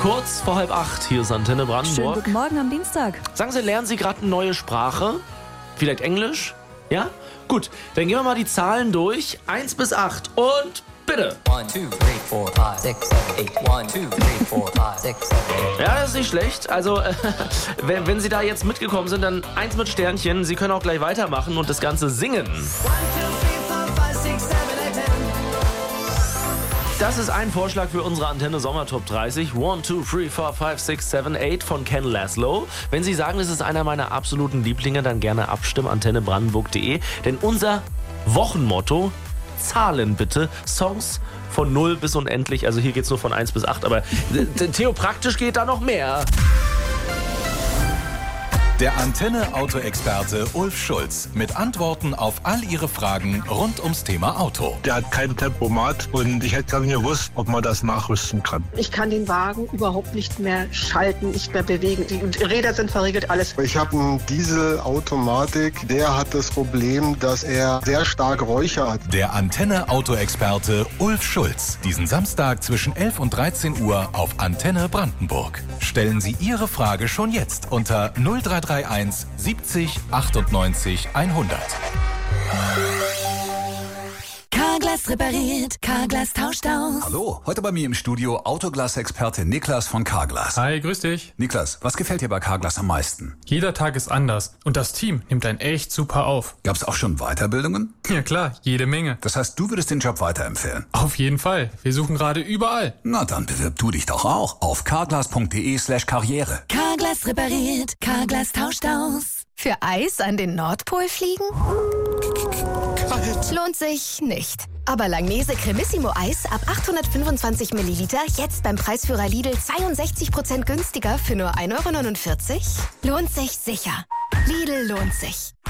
Kurz vor 7:30, hier ist Antenne Brandenburg. Schönen guten Morgen am Dienstag. Sagen Sie, lernen Sie gerade eine neue Sprache? Vielleicht Englisch? Ja? Gut, dann gehen wir mal die Zahlen durch. 1 bis 8 und bitte. 1, 2, 3, 4, 5, 6, 7, 8. 1, 2, 3, 4, 5, 6, 7, 8. Ja, das ist nicht schlecht. Also, wenn Sie da jetzt mitgekommen sind, dann 1 mit Sternchen. Sie können auch gleich weitermachen und das Ganze singen. 1, 2, 3, 4, 5, 6, 7, 8, 10. Das ist ein Vorschlag für unsere Antenne Sommer Top 30. 1, 2, 3, 4, 5, 6, 7, 8 von Ken Laszlo. Wenn Sie sagen, das ist einer meiner absoluten Lieblinge, dann gerne abstimmen, antennebrandenburg.de. Denn unser Wochenmotto, Zahlen bitte, Songs von 0 bis unendlich. Also hier geht's nur von 1 bis 8, aber theopraktisch geht da noch mehr. Der Antenne-Auto-Experte Ulf Schulz mit Antworten auf all Ihre Fragen rund ums Thema Auto. Der hat kein Tempomat und ich hätte gar nicht gewusst, ob man das nachrüsten kann. Ich kann den Wagen überhaupt nicht mehr schalten, nicht mehr bewegen. Die Räder sind verriegelt, alles. Ich habe einen Dieselautomatik, der hat das Problem, dass er sehr stark räuchert. Der Antenne-Auto-Experte Ulf Schulz. Diesen Samstag zwischen 11 und 13 Uhr auf Antenne Brandenburg. Stellen Sie Ihre Frage schon jetzt unter 0331 70 98 100. Carglass repariert, Carglass tauscht aus. Hallo, heute bei mir im Studio Autoglas-Experte Niklas von Carglass. Hi, grüß dich. Niklas, was gefällt dir bei Carglass am meisten? Jeder Tag ist anders und das Team nimmt einen echt super auf. Gab's auch schon Weiterbildungen? Ja klar, jede Menge. Das heißt, du würdest den Job weiterempfehlen? Auf jeden Fall. Wir suchen gerade überall. Na, dann bewirb du dich doch auch auf carglass.de/karriere. Carglass repariert, Carglass tauscht aus. Für Eis an den Nordpol fliegen? Kalt. Lohnt sich nicht. Aber Langnese Cremissimo Eis ab 825 Milliliter jetzt beim Preisführer Lidl 62% günstiger für nur 1,49 € lohnt sich sicher. Lidl lohnt sich.